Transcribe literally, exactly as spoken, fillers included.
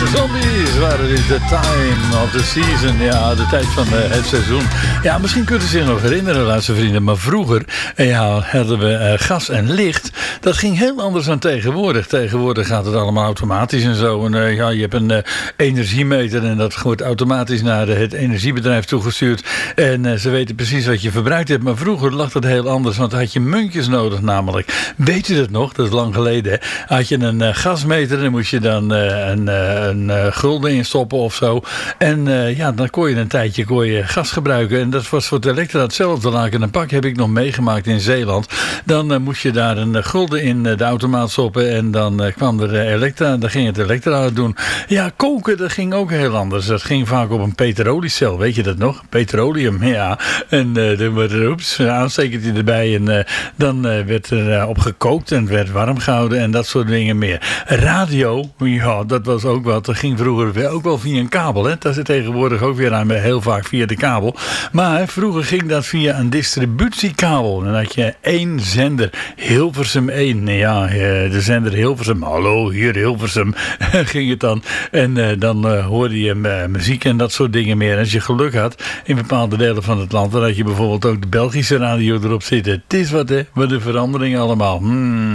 Zombies waren dit The Time of the Season. Ja, de tijd van uh, het seizoen. Ja, misschien kunt u zich nog herinneren, luisterde vrienden. Maar vroeger ja, hadden we uh, gas en licht. Dat ging heel anders dan tegenwoordig. Tegenwoordig gaat het allemaal automatisch en zo. En, uh, ja, je hebt een uh, energiemeter en dat wordt automatisch naar uh, het energiebedrijf toegestuurd. En uh, ze weten precies wat je verbruikt hebt. Maar vroeger lag dat heel anders, want dan had je muntjes nodig namelijk. Weet je dat nog? Dat is lang geleden. Hè? Had je een uh, gasmeter en dan moest je dan uh, een, uh, een uh, gulden instoppen of zo. En uh, ja, dan kon je een tijdje kon je gas gebruiken. En dat was voor het elektra hetzelfde. Laken een pak heb ik nog meegemaakt in Zeeland. Dan uh, moest je daar een uh, gulden in uh, de automaat stoppen. En dan uh, kwam er uh, elektra. Dan ging het elektra doen. Ja, koken, dat ging ook heel anders. Dat ging vaak op een petroliecel. Weet je dat nog? Petroleum, ja. En uh, dan werd er oeps, een aanstekertje erbij. En uh, dan uh, werd er uh, op gekookt en werd warm gehouden. En dat soort dingen meer. Radio, ja, dat was ook wat. Dat ging vroeger ook wel via een kabel. Hè? Dat is tegenwoordig ook weer aan, heel vaak via de kabel. Maar vroeger ging dat via een distributiekabel. Dan had je één zender. Hilversum één. Ja, de zender Hilversum. Hallo, hier Hilversum. ging het dan. En uh, dan uh, hoorde je uh, muziek en dat soort dingen meer. En als je geluk had in bepaalde delen van het land, dan had je bijvoorbeeld ook de Belgische radio erop zitten. Het is wat, hè? Wat een verandering allemaal. Hmm.